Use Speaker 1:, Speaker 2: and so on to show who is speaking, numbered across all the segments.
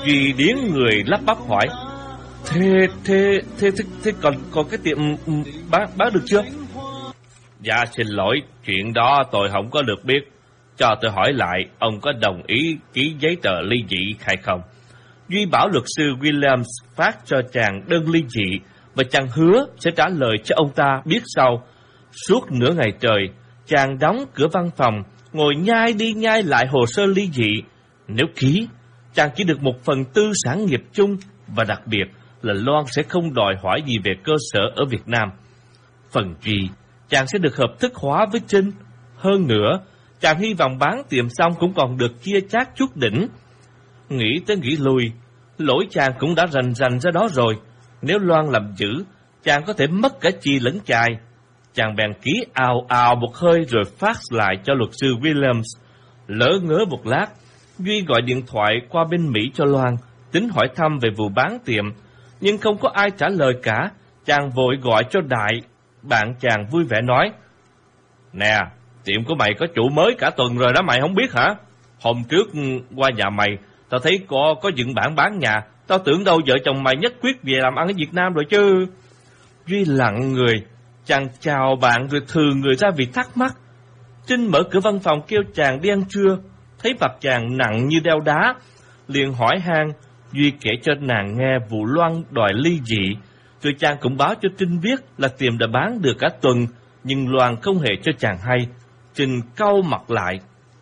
Speaker 1: Duy điếng người lắp bắp hỏi: Thế còn cái tiệm bán được chưa? Dạ xin lỗi, chuyện đó tôi không có được biết. Cho tôi hỏi lại, ông có đồng ý ký giấy tờ ly dị hay không? Duy bảo luật sư Williams phát cho chàng đơn ly dị, và chàng hứa sẽ trả lời cho ông ta biết sau. Suốt nửa ngày trời, chàng đóng cửa văn phòng, ngồi nhai đi nhai lại hồ sơ ly dị. Nếu ký, chàng chỉ được 1/4 sản nghiệp chung, và đặc biệt là Loan sẽ không đòi hỏi gì về cơ sở ở Việt Nam. Phần Duy, chàng sẽ được hợp thức hóa với Trinh. Hơn nữa, chàng hy vọng bán tiệm xong cũng còn được chia chác chút đỉnh. Nghĩ tới nghĩ lui, lỗi chàng cũng đã rành ra đó rồi. Nếu Loan làm dữ, chàng có thể mất cả chi lẫn chài. Chàng bèn ký ào một hơi rồi fax lại cho luật sư Williams. Lỡ ngớ một lát, Duy gọi điện thoại qua bên Mỹ cho Loan, tính hỏi thăm về vụ bán tiệm, nhưng không có ai trả lời cả. Chàng vội gọi cho Đại. Bạn chàng vui vẻ nói: Nè, tiệm của mày có chủ mới cả tuần rồi đó, mày không biết hả? Hôm trước qua nhà mày, tao thấy có dựng bảng bán nhà. Tao tưởng đâu vợ chồng mày nhất quyết về làm ăn ở Việt Nam rồi chứ. Duy lặng người. Chàng chào bạn rồi thừ người ra vì thắc mắc. Trinh mở cửa văn phòng kêu chàng đi ăn trưa. Thấy mặt chàng nặng như đeo đá, liền hỏi han. Duy kể cho nàng nghe vụ Loan đòi ly dị, rồi chàng cũng báo cho Trinh biết là tiệm đã bán được cả tuần, nhưng Loan không hề cho chàng hay. Trinh cau mặt lại.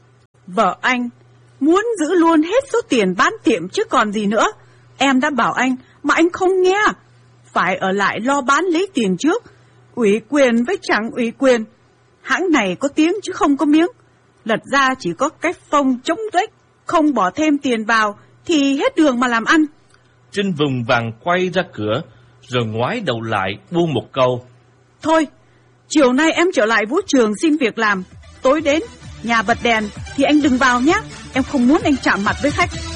Speaker 2: Vợ anh muốn giữ luôn hết số tiền bán tiệm chứ còn gì nữa. Em đã bảo anh mà anh không nghe. Phải ở lại lo bán lấy tiền trước. Ủy quyền với chẳng ủy quyền. Hãng này có tiếng chứ không có miếng. Lật ra chỉ có cái phông chống rếch, không bỏ thêm tiền vào thì hết đường mà làm ăn.
Speaker 1: Trinh vùng vằng quay ra cửa, rồi ngoái đầu lại buông một câu:
Speaker 2: Thôi, chiều nay em trở lại vũ trường xin việc làm. Tối đến, nhà bật đèn thì anh đừng vào nhé. Em không muốn anh chạm mặt với khách.